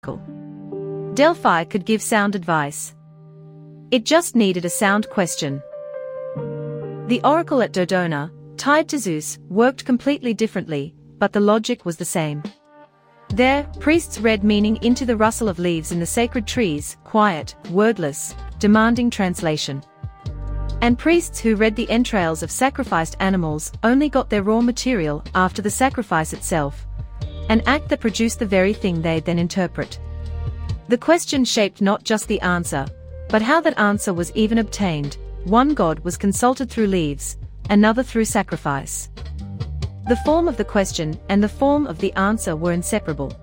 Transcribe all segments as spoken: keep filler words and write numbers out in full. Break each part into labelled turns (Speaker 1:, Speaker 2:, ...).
Speaker 1: Delphi could give sound advice. It just needed a sound question. The oracle at Dodona, tied to Zeus, worked completely differently, but the logic was the same. There, priests read meaning into the rustle of leaves in the sacred trees, quiet, wordless, demanding translation. And priests who read the entrails of sacrificed animals only got their raw material after the sacrifice itself, an act that produced the very thing they then interpret. The question shaped not just the answer, but how that answer was even obtained. One god was consulted through leaves, another through sacrifice. The form of the question and the form of the answer were inseparable.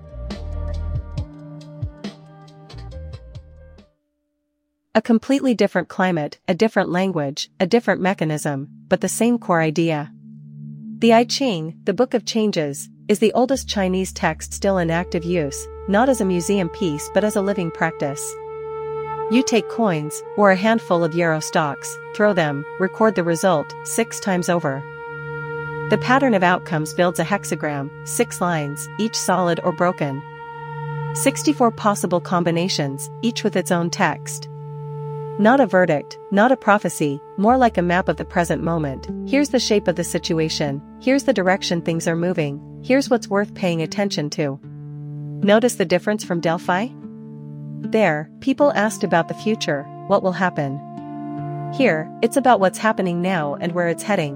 Speaker 2: A completely different climate, a different language, a different mechanism, but the same core idea. The I Ching, the Book of Changes, is the oldest Chinese text still in active use, not as a museum piece but as a living practice. You take coins, or a handful of euro stocks, throw them, record the result, six times over. The pattern of outcomes builds a hexagram, six lines, each solid or broken. sixty-four possible combinations, each with its own text. Not a verdict, not a prophecy, more like a map of the present moment. Here's the shape of the situation, here's the direction things are moving, here's what's worth paying attention to. Notice the difference from Delphi? There, people asked about the future, what will happen. Here, it's about what's happening now and where it's heading.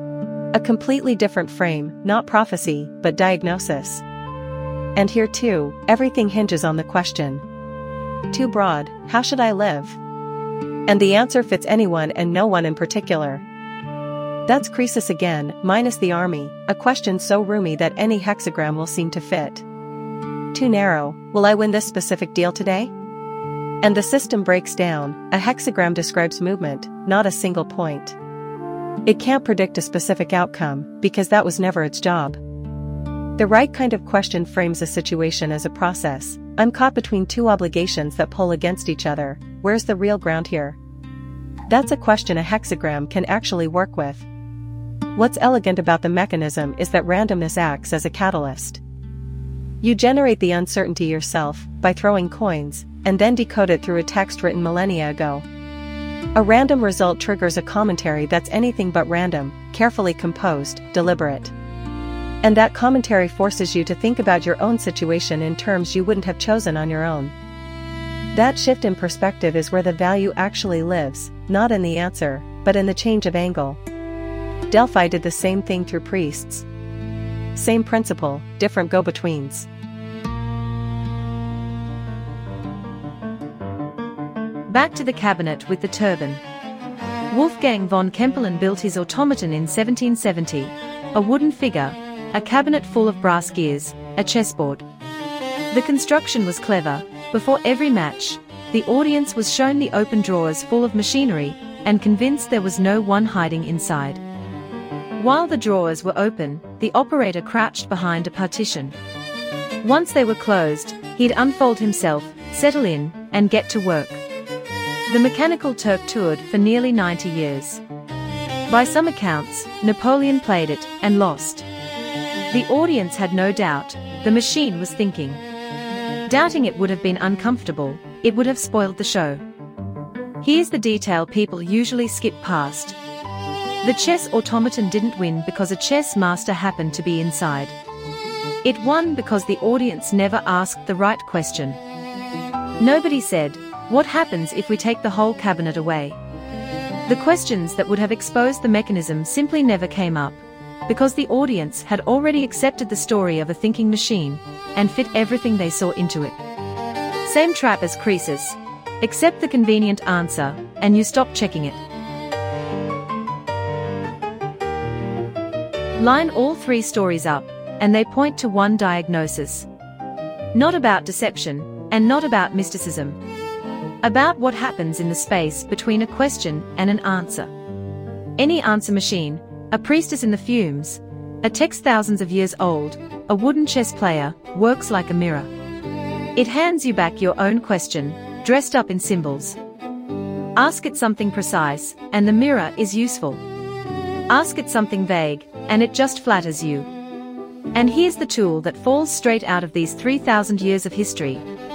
Speaker 2: A completely different frame, not prophecy, but diagnosis. And here too, everything hinges on the question. Too broad, how should I live? And the answer fits anyone and no one in particular. That's Croesus again, minus the army, a question so roomy that any hexagram will seem to fit. Too narrow, will I win this specific deal today? And the system breaks down, a hexagram describes movement, not a single point. It can't predict a specific outcome, because that was never its job. The right kind of question frames a situation as a process. I'm caught between two obligations that pull against each other. Where's the real ground here? That's a question a hexagram can actually work with. What's elegant about the mechanism is that randomness acts as a catalyst. You generate the uncertainty yourself, by throwing coins, and then decode it through a text written millennia ago. A random result triggers a commentary that's anything but random, carefully composed, deliberate. And that commentary forces you to think about your own situation in terms you wouldn't have chosen on your own. That shift in perspective is where the value actually lives, not in the answer, but in the change of angle. Delphi did the same thing through priests. Same principle, different go-betweens.
Speaker 1: Back to the cabinet with the turban. Wolfgang von Kempelen built his automaton in seventeen seventy, a wooden figure, a cabinet full of brass gears, a chessboard. The construction was clever. Before every match, the audience was shown the open drawers full of machinery, and convinced there was no one hiding inside. While the drawers were open, the operator crouched behind a partition. Once they were closed, he'd unfold himself, settle in, and get to work. The mechanical Turk toured for nearly ninety years. By some accounts, Napoleon played it, and lost. The audience had no doubt, the machine was thinking. Doubting it would have been uncomfortable, it would have spoiled the show. Here's the detail people usually skip past. The chess automaton didn't win because a chess master happened to be inside. It won because the audience never asked the right question. Nobody said, what happens if we take the whole cabinet away? The questions that would have exposed the mechanism simply never came up, because the audience had already accepted the story of a thinking machine, and fit everything they saw into it. Same trap as Croesus. Accept the convenient answer, and you stop checking it. Line all three stories up, and they point to one diagnosis. Not about deception, and not about mysticism. About what happens in the space between a question and an answer. Any answer machine, a priestess in the fumes, a text thousands of years old, a wooden chess player, works like a mirror. It hands you back your own question, dressed up in symbols. Ask it something precise, and the mirror is useful. Ask it something vague, and it just flatters you. And here's the tool that falls straight out of these three thousand years of history.